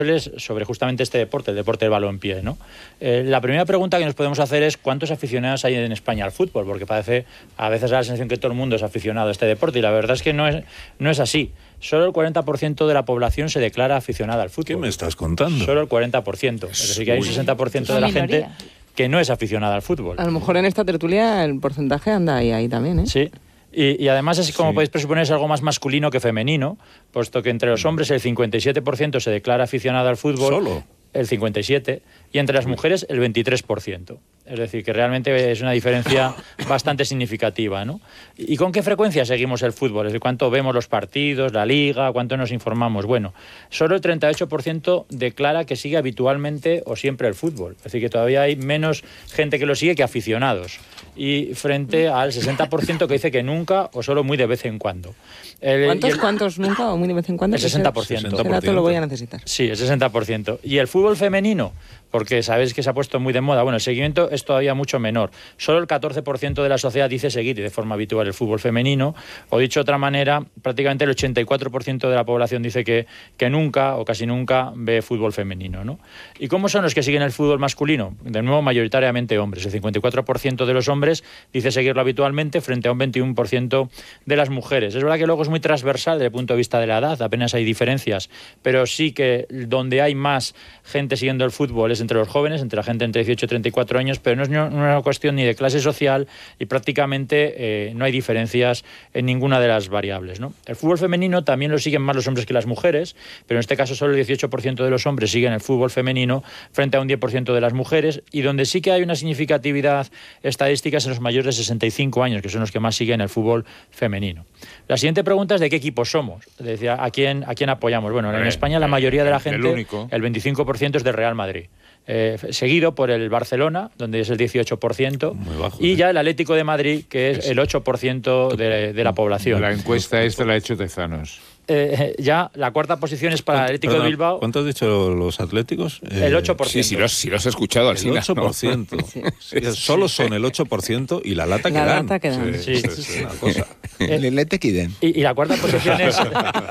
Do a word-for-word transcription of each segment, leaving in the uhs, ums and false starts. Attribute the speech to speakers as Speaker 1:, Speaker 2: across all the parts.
Speaker 1: sobre justamente este deporte, el deporte del balompié, ¿no? Eh, la primera pregunta que nos podemos hacer es ¿cuántos aficionados hay en España al fútbol? Porque parece, a veces da la sensación que todo el mundo es aficionado a este deporte y la verdad es que no es, no es así. Solo el cuarenta por ciento de la población se declara aficionada al fútbol.
Speaker 2: ¿Qué me estás contando?
Speaker 1: Solo el cuarenta por ciento. Es decir, que hay un sesenta por ciento de la gente que no es aficionada al fútbol.
Speaker 3: A lo mejor en esta tertulia el porcentaje anda ahí, ahí también, ¿eh?
Speaker 1: Sí. Y, y además, es como sí. podéis presuponer, es algo más masculino que femenino, puesto que entre los hombres el cincuenta y siete por ciento se declara aficionado al fútbol.
Speaker 2: ¿Solo?
Speaker 1: El cincuenta y siete por ciento. Y entre las mujeres el veintitrés por ciento. Es decir, que realmente es una diferencia bastante significativa, ¿no? ¿Y con qué frecuencia seguimos el fútbol? Es decir, ¿cuánto vemos los partidos, la liga, cuánto nos informamos? Bueno, solo el treinta y ocho por ciento declara que sigue habitualmente o siempre el fútbol. Es decir, que todavía hay menos gente que lo sigue que aficionados. Y frente al sesenta por ciento que dice que nunca o solo muy de vez en cuando.
Speaker 3: El, ¿Cuántos, el, cuántos nunca o muy de vez en cuando?
Speaker 1: El sesenta por ciento.
Speaker 3: Ese dato lo voy a necesitar.
Speaker 1: Sí, el sesenta por ciento. ¿Y el fútbol femenino? Porque sabéis que se ha puesto muy de moda. Bueno, el seguimiento es todavía mucho menor. Solo el catorce por ciento de la sociedad dice seguir de forma habitual el fútbol femenino. O dicho de otra manera, prácticamente el ochenta y cuatro por ciento de la población dice que, que nunca o casi nunca ve fútbol femenino, ¿no? ¿Y cómo son los que siguen el fútbol masculino? De nuevo, mayoritariamente hombres. El cincuenta y cuatro por ciento de los hombres dice seguirlo habitualmente frente a un veintiuno por ciento de las mujeres. Es verdad que luego es muy transversal desde el punto de vista de la edad, apenas hay diferencias, pero sí que donde hay más gente siguiendo el fútbol es entre los jóvenes, entre la gente entre dieciocho y treinta y cuatro años, pero no es una cuestión ni de clase social y prácticamente eh, no hay diferencias en ninguna de las variables, ¿no? El fútbol femenino también lo siguen más los hombres que las mujeres, pero en este caso solo el dieciocho por ciento de los hombres siguen el fútbol femenino frente a un diez por ciento de las mujeres, y donde sí que hay una significatividad estadística es en los mayores de sesenta y cinco años, que son los que más siguen el fútbol femenino. La siguiente pregunta es de qué equipo somos, es decir, ¿a quién, a quién apoyamos? Bueno, en España la mayoría de la gente, el, el veinticinco por ciento es del Real Madrid. Eh, seguido por el Barcelona, donde es el dieciocho por ciento, bajo, y ¿eh? ya el Atlético de Madrid, que es el ocho por ciento de, de la población.
Speaker 4: La encuesta esta la ha hecho Tezanos.
Speaker 1: Eh, ya la cuarta posición es para el Atlético
Speaker 2: Perdón,
Speaker 1: de Bilbao.
Speaker 2: ¿Cuánto has dicho los Atléticos?
Speaker 1: Eh, el ocho por ciento.
Speaker 4: Sí, sí, los, sí los he escuchado al
Speaker 2: El ocho por ciento. ¿No? Sí. Sí, solo son el ocho por ciento y la lata que
Speaker 3: la
Speaker 2: dan.
Speaker 3: Lata que dan.
Speaker 2: Sí, sí, sí, sí. Una cosa.
Speaker 5: El lete que den.
Speaker 1: Y, y la cuarta posición es,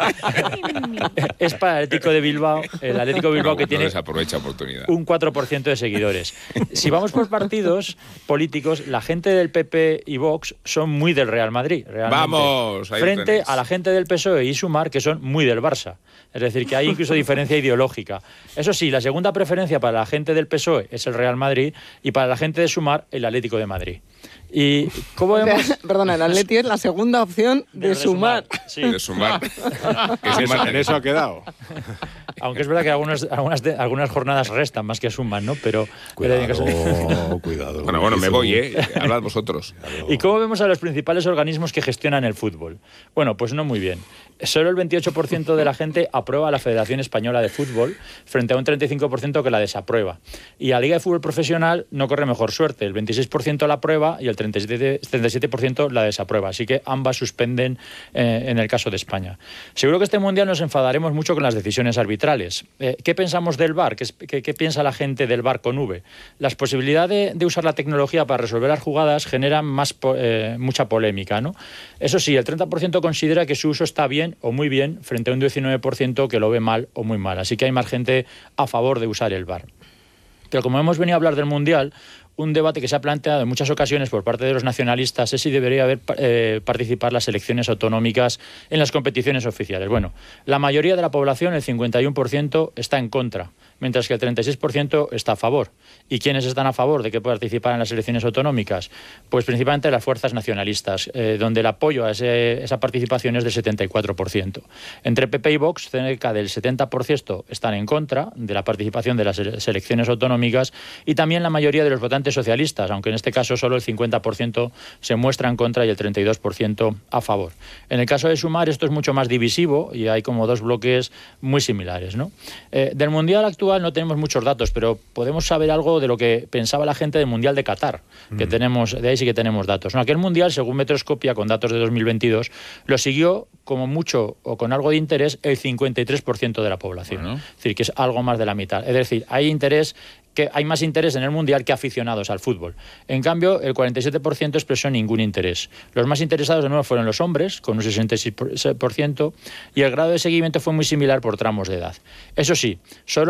Speaker 1: es para el Atlético de Bilbao. El Atlético de Bilbao, no, que no tiene
Speaker 4: desaprovecha oportunidad.
Speaker 1: Un cuatro por ciento de seguidores. Si vamos por partidos políticos, la gente del P P y Vox son muy del Real Madrid. Realmente,
Speaker 4: Vamos, ahí
Speaker 1: frente
Speaker 4: tenéis.
Speaker 1: a la gente del P S O E y Sumar, que son muy del Barça. Es decir, que hay incluso diferencia ideológica. Eso sí, la segunda preferencia para la gente del P S O E es el Real Madrid y para la gente de Sumar el Atlético de Madrid. Y ¿cómo vemos?
Speaker 3: Perdona, el Atleti es la segunda opción de, de Sumar.
Speaker 1: Sí.
Speaker 4: De Sumar.
Speaker 2: En eso ha quedado.
Speaker 1: Aunque es verdad que algunos, algunas, de, algunas jornadas restan más que suman, ¿no? Pero
Speaker 2: cuidado,
Speaker 1: pero
Speaker 2: caso... cuidado.
Speaker 4: Bueno, bueno, me voy, ¿eh? Hablad vosotros.
Speaker 1: ¿Y cómo vemos a los principales organismos que gestionan el fútbol? Bueno, pues no muy bien. Solo el veintiocho por ciento de la gente aprueba a la Federación Española de Fútbol frente a un treinta y cinco por ciento que la desaprueba. Y la Liga de Fútbol Profesional no corre mejor suerte. El veintiséis por ciento la aprueba y el treinta y siete por ciento la desaprueba. Así que ambas suspenden eh, en el caso de España. Seguro que este Mundial nos enfadaremos mucho con las decisiones arbitrales. Eh, ¿Qué pensamos del V A R? ¿Qué, qué, ¿Qué piensa la gente del V A R con V? Las posibilidades de, de usar la tecnología para resolver las jugadas generan más, eh, mucha polémica, ¿no? Eso sí, el treinta por ciento considera que su uso está bien o muy bien frente a un diecinueve por ciento que lo ve mal o muy mal. Así que hay más gente a favor de usar el V A R. Pero como hemos venido a hablar del Mundial, un debate que se ha planteado en muchas ocasiones por parte de los nacionalistas es si debería haber eh, participar las elecciones autonómicas en las competiciones oficiales. Bueno, la mayoría de la población, el cincuenta y uno por ciento, está en contra, mientras que el treinta y seis por ciento está a favor. ¿Y quiénes están a favor de que participar en las elecciones autonómicas? Pues principalmente las fuerzas nacionalistas, eh, donde el apoyo a ese, esa participación es del setenta y cuatro por ciento. Entre P P y Vox, cerca del setenta por ciento están en contra de la participación de las elecciones autonómicas, y también la mayoría de los votantes socialistas, aunque en este caso solo el cincuenta por ciento se muestra en contra y el treinta y dos por ciento a favor. En el caso de Sumar esto es mucho más divisivo y hay como dos bloques muy similares, ¿no? Eh, del Mundial actual no tenemos muchos datos, pero podemos saber algo de lo que pensaba la gente del Mundial de Qatar, que mm. tenemos, de ahí sí que tenemos datos, ¿no? Aquel Mundial, según Metroscopia, con datos de dos mil veintidós, lo siguió como mucho o con algo de interés el cincuenta y tres por ciento de la población. Bueno. Es decir, que es algo más de la mitad. Es decir, hay interés que hay más interés en el Mundial que aficionados al fútbol. En cambio, el cuarenta y siete por ciento expresó ningún interés. Los más interesados de nuevo fueron los hombres, con un sesenta y seis por ciento, y el grado de seguimiento fue muy similar por tramos de edad. Eso sí, solo